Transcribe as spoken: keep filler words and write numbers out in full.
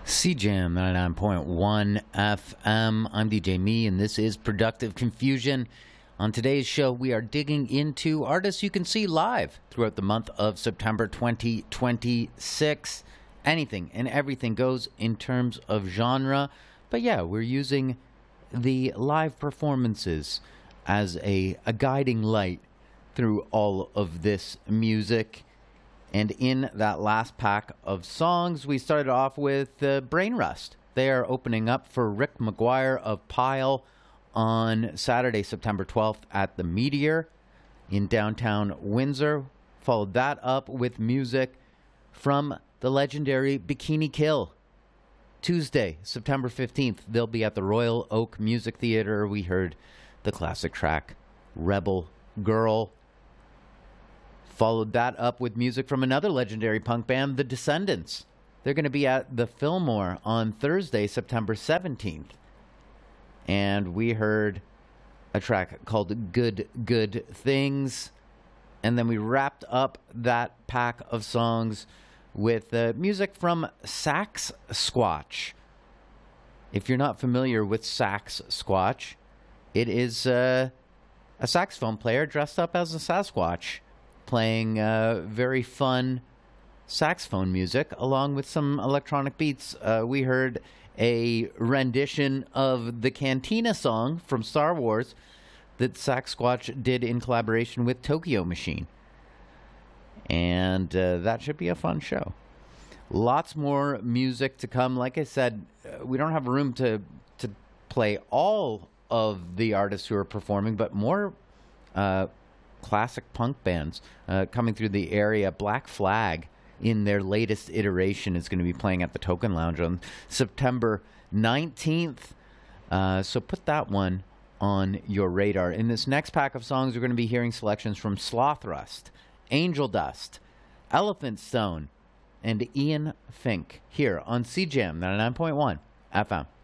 C Jam ninety-nine point one F M. I'm D J Me, and this is Productive Confusion. On today's show, we are digging into artists you can see live throughout the month of September twenty twenty-six. Anything and everything goes in terms of genre. But yeah, we're using the live performances as a, a guiding light through all of this music. And in that last pack of songs, we started off with uh, Brain Rust. They are opening up for Rick McGuire of Pile on Saturday, September twelfth at the Meteor in downtown Windsor. Followed that up with music from the legendary Bikini Kill. Tuesday, September fifteenth, they'll be at the Royal Oak Music Theatre. We heard the classic track, Rebel Girl. Followed that up with music from another legendary punk band, The Descendants. They're going to be at the Fillmore on Thursday, September seventeenth. And we heard a track called Good, Good Things. And then we wrapped up that pack of songs with uh, music from Sax Squatch. If you're not familiar with Sax Squatch, it is uh, a saxophone player dressed up as a Sasquatch, playing uh, very fun saxophone music along with some electronic beats. Uh, we heard a rendition of the Cantina song from Star Wars that Sasquatch did in collaboration with Tokyo Machine. And uh, that should be a fun show. Lots more music to come. Like I said, uh, we don't have room to, to play all of the artists who are performing, but more uh, classic punk bands uh, coming through the area. Black Flag, in their latest iteration, is going to be playing at the Token Lounge on September nineteenth. Uh, so put that one on your radar. In this next pack of songs, we're going to be hearing selections from Sloth Rust, Angel Dust, Elephant Stone, and Ian Fink here on C Jam ninety-nine point one F M.